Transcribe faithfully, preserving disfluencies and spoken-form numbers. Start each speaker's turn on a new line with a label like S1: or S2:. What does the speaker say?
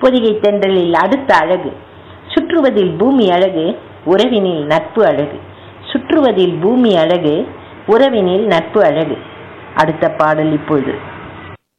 S1: பொதிகை தென்றலில் அடுத்த அழகு. சுற்றுவதில் பூமி அழகு, உறவினில் நட்பு அழகு. சுற்றுவதில் பூமி அழகு, உறவினில் நட்பு அழகு. அடுத்த பாடல் இப்பொழுது.